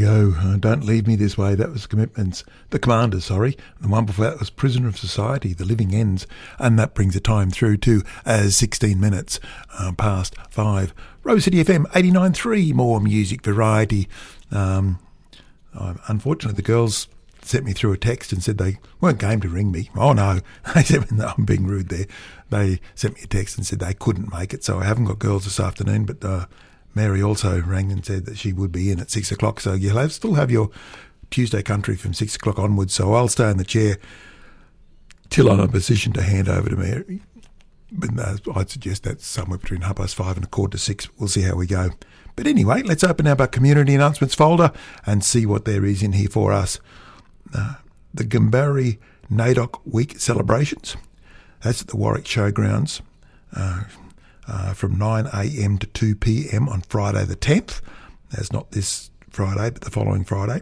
Radio. Don't Leave Me This Way. That was Commitments. The Commanders, sorry. The one before that was Prisoner of Society, The Living Ends. And that brings the time through to 16 minutes past 5. Rose City FM 89.3, more music variety. Unfortunately, the girls sent me through a text and said they weren't game to ring me. Oh, no. They said, no, I'm being rude there. They sent me a text and said they couldn't make it, so I haven't got girls this afternoon, but Mary also rang and said that she would be in at 6 o'clock, so you'll still have your Tuesday country from 6 o'clock onwards, so I'll stay in the chair till I'm in a position to hand over to Mary. But I'd suggest that's somewhere between 5:30 and 5:45. We'll see how we go. But anyway, let's open our community announcements folder and see what there is in here for us. The Gambari NAIDOC Week celebrations. That's at the Warwick Showgrounds from 9 a.m. to 2 p.m. on Friday the 10th. That's not this Friday, but the following Friday.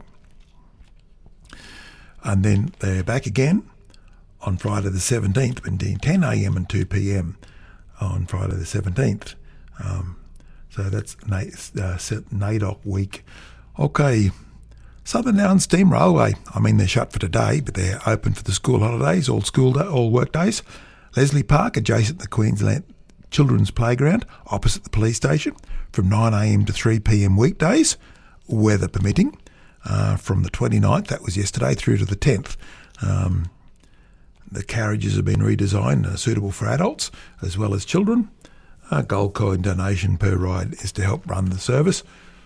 And then they're back again on Friday the 17th, between 10 a.m. and 2 p.m. on Friday the 17th. So that's NAIDOC Week. Okay. Southern Downs Steam Railway. I mean, they're shut for today, but they're open for the school holidays, all work days. Leslie Park, adjacent to the Queensland Children's Playground, opposite the police station, from 9 a.m. to 3 p.m. weekdays, weather permitting, from the 29th, that was yesterday, through to the 10th. The carriages have been redesigned, suitable for adults as well as children. A gold coin donation per ride is to help run the service.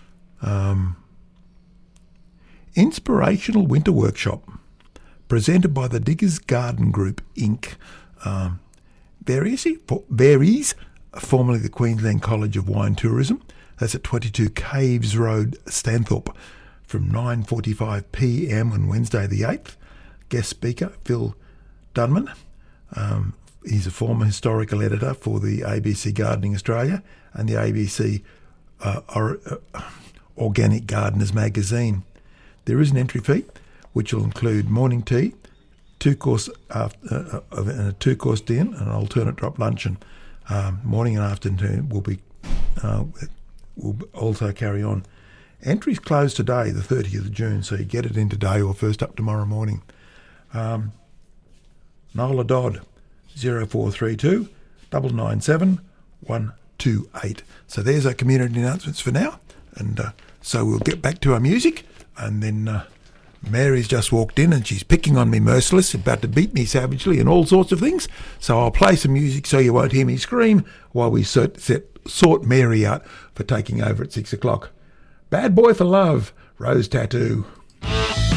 Inspirational Winter Workshop, presented by the Diggers Garden Group, Inc. Varies, formerly the Queensland College of Wine Tourism. That's at 22 Caves Road, Stanthorpe, from 9:45 p.m. on Wednesday the 8th. Guest speaker, Phil Dunman. He's a former historical editor for the ABC Gardening Australia and the ABC Organic Gardeners magazine. There is an entry fee, which will include morning tea, two-course dinner, and an alternate drop luncheon. Morning and afternoon will also carry on. Entries close today, the 30th of June, so you get it in today or first up tomorrow morning. Nola Dodd, 0432 997 128. So there's our community announcements for now, and so we'll get back to our music. And then Mary's just walked in and she's picking on me merciless, about to beat me savagely and all sorts of things. So I'll play some music so you won't hear me scream while we sort Mary out for taking over at 6 o'clock. Bad Boy for Love, Rose Tattoo.